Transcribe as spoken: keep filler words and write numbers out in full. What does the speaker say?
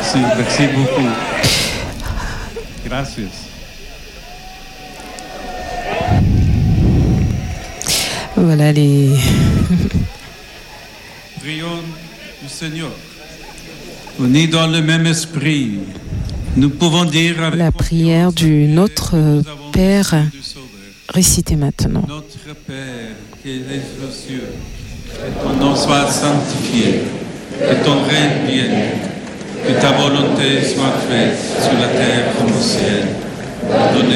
Merci, merci beaucoup. Gracias. Voilà les... Prions du Seigneur. Unis dans le même esprit, nous pouvons dire avec La prière du Notre Père récitée maintenant. Notre Père qui es aux cieux, que ton nom soit sanctifié, que ton règne vienne, que ta volonté soit faite sur la terre comme au ciel. Donne